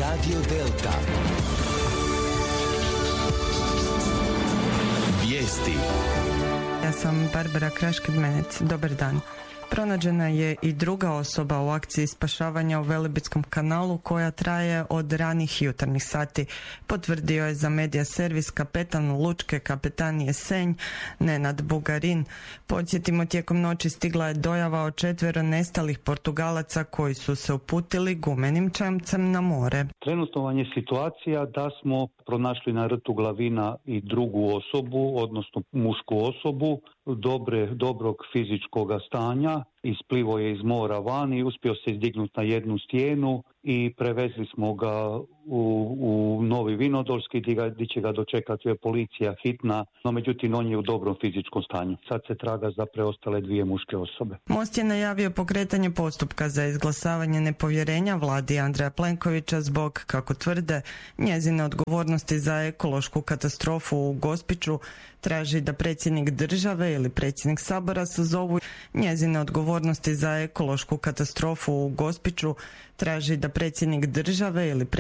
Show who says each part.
Speaker 1: Radio Delta. Vijesti.
Speaker 2: Ja sam Barbara Kraškid-Menec. Dobar dan. Pronađena je i druga osoba u akciji spašavanja u Velebitskom kanalu koja traje od ranih jutarnjih sati. Potvrdio je za medija servis kapetan lučke kapetanije Senj, Nenad Bugarin. Podsjetimo, tijekom noći stigla je dojava o 4 nestalih Portugalaca koji su se uputili gumenim čamcem na more.
Speaker 3: Trenutno vam je situacija da smo pronašli na rtu Glavina i drugu osobu, odnosno mušku osobu, dobrog fizičkog stanja. Isplivo je iz mora van i uspio se izdignuti na jednu stijenu i prevezli smo ga u Novi Vinodolski gdje će ga dočekati policija hitna, no međutim on je u dobrom fizičkom stanju. Sad se traga za preostale 2 muške osobe.
Speaker 2: Most je najavio pokretanje postupka za izglasavanje nepovjerenja vladi Andreja Plenkovića zbog, kako tvrde, njezine odgovornosti za ekološku katastrofu u Gospiću. Traži da predsjednik države ili predsjednik Sabora sazovu njezine odgovornosti za ekološku katastrofu u Gospiću. Traži da predsjednik države ili